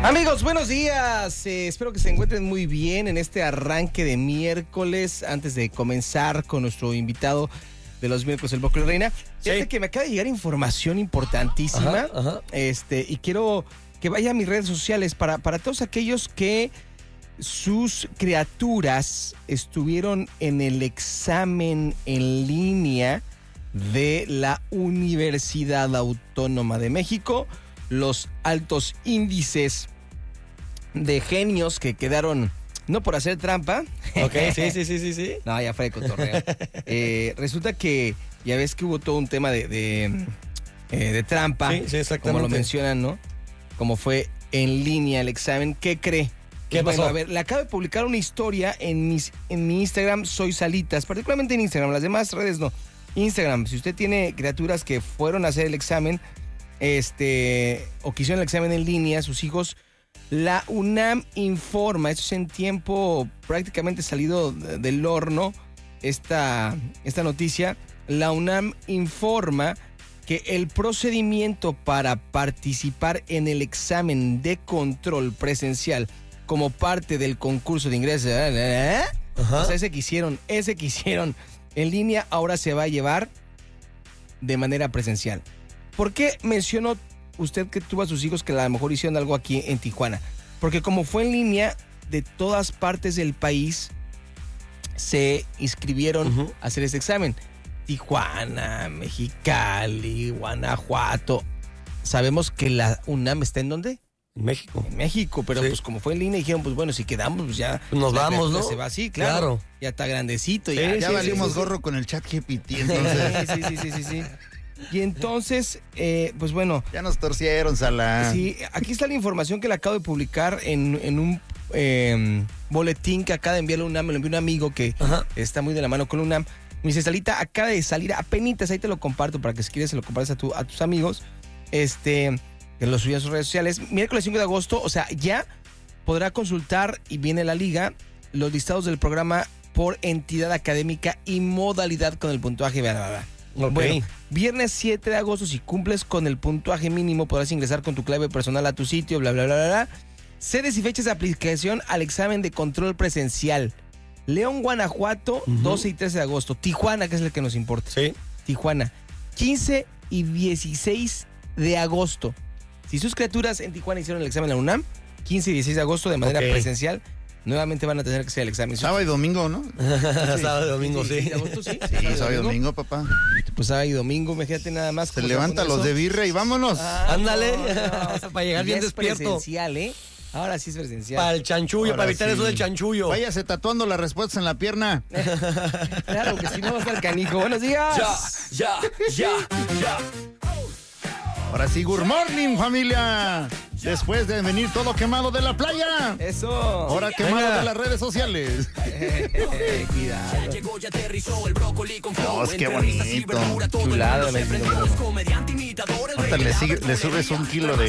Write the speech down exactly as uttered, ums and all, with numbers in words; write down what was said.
Amigos, buenos días. Eh, espero que se encuentren muy bien en este arranque de miércoles. Antes de comenzar con nuestro invitado de los miércoles, el Brócoli Reina. Fíjate sí. que me acaba de llegar información importantísima. Ajá, ajá. Este, y quiero que vaya a mis redes sociales para, para todos aquellos que sus criaturas estuvieron en el examen en línea de la Universidad Autónoma de México. Los altos índices de genios que quedaron, no por hacer trampa. Ok, sí, sí, sí, sí, sí. No, ya fue de cotorreo. eh, resulta que ya ves que hubo todo un tema de, de, eh, de trampa. Sí, sí, exactamente. Como lo mencionan, ¿no? Como fue en línea el examen. ¿Qué cree? ¿Qué bueno, pasó? A ver, le acabo de publicar una historia en, mis, en mi Instagram, Soy Salitas, particularmente en Instagram, las demás redes no. Instagram, si usted tiene criaturas que fueron a hacer el examen, este, o que hicieron el examen en línea, sus hijos, la UNAM informa, esto es en tiempo prácticamente salido del horno, esta, esta noticia, la UNAM informa que el procedimiento para participar en el examen de control presencial como parte del concurso de ingreso, ¿eh? O sea, ese que hicieron, ese que hicieron en línea, ahora se va a llevar de manera presencial. ¿Por qué mencionó usted que tuvo a sus hijos que a lo mejor hicieron algo aquí en Tijuana? Porque como fue en línea, de todas partes del país se inscribieron uh-huh. a hacer este examen. Tijuana, Mexicali, Guanajuato. Sabemos que la UNAM está ¿en dónde? En México. En México, pero sí. pues como fue en línea dijeron, pues bueno, si quedamos, pues ya... Nos vamos, ¿no? Se va así, claro. claro. Ya está grandecito. Sí, ya ya sí, valimos sí, sí, gorro sí. con el chat G P T, entonces. Sí, sí, sí, sí, sí. Y entonces, eh, pues bueno... Ya nos torcieron, Sala. Sí, aquí está la información que le acabo de publicar en, en un eh, boletín que acaba de enviar la UNAM. Me lo envió un amigo que Ajá. está muy de la mano con la UNAM. Me dice, Salita, acaba de salir apenitas, ahí te lo comparto para que si quieres se lo compartes a, tu, a tus amigos. Este... que lo subió a sus redes sociales. Miércoles cinco de agosto, o sea, ya podrá consultar, y viene la liga, los listados del programa por entidad académica y modalidad con el puntaje. Bla, bla, bla. Okay. Bueno, viernes siete de agosto, si cumples con el puntaje mínimo, podrás ingresar con tu clave personal a tu sitio, bla, bla, bla, bla, bla. Sedes y fechas de aplicación al examen de control presencial. León, Guanajuato, uh-huh. doce y trece de agosto. Tijuana, que es el que nos importa. Sí. Tijuana, quince y dieciséis de agosto. Si sus criaturas en Tijuana hicieron el examen en la UNAM, quince y dieciséis de agosto de manera okay. presencial, nuevamente van a tener que hacer el examen. Sábado y domingo, ¿no? Sí. Sábado y domingo, sí. ¿De agosto, sí? Sí, sábado, sábado y domingo, domingo, papá. Pues sábado y domingo, imagínate nada más. Se levanta los de birria y vámonos. Ah, ándale, no, no. Para llegar bien es despierto. Presencial, ¿eh? Ahora sí es presencial. Para el chanchullo, Ahora para evitar sí. eso del chanchullo. Váyase tatuando las respuestas en la pierna. Claro, que si no va a estar canijo. Buenos días. Ya, ya, ya, ya. Ahora sí, good morning, familia. Después de venir todo quemado de la playa. Eso. Ahora quemado Venga. de las redes sociales. Eh, cuidado. Dios, qué bonito. Chulada. Ahorita le, sigue, le subes un kilo de